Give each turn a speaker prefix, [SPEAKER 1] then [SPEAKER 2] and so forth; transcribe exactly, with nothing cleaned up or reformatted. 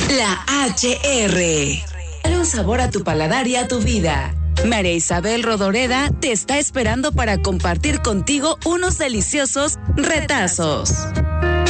[SPEAKER 1] La H R. Dale un sabor a tu paladar y a tu vida. María Isabel Rodoreda te está esperando para compartir contigo unos deliciosos retazos.